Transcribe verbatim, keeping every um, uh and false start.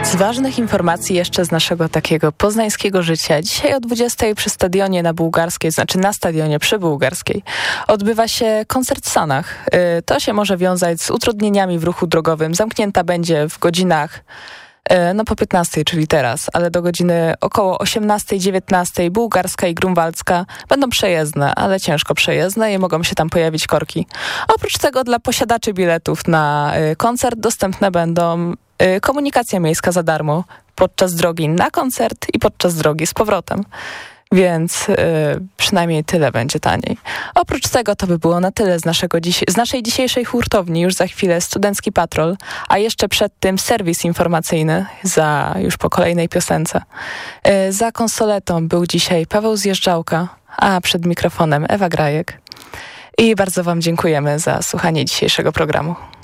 Z ważnych informacji jeszcze z naszego takiego poznańskiego życia. Dzisiaj o dwudziestej przy stadionie na Bułgarskiej, znaczy na stadionie przy Bułgarskiej, odbywa się koncert w Sanach. To się może wiązać z utrudnieniami w ruchu drogowym. Zamknięta będzie w godzinach no po piętnastej, czyli teraz, ale do godziny około osiemnastej, dziewiętnastej Bułgarska i Grunwaldzka będą przejezdne, ale ciężko przejezdne i mogą się tam pojawić korki. Oprócz tego dla posiadaczy biletów na koncert dostępne będą komunikacja miejska za darmo podczas drogi na koncert i podczas drogi z powrotem. Więc y, przynajmniej tyle będzie taniej. Oprócz tego to by było na tyle z, naszego dziś- z naszej dzisiejszej hurtowni. Już za chwilę Studencki Patrol, a jeszcze przed tym serwis informacyjny za już po kolejnej piosence. Y, za konsoletą był dzisiaj Paweł Zjeżdżałka, a przed mikrofonem Ewa Grajek. I bardzo wam dziękujemy za słuchanie dzisiejszego programu.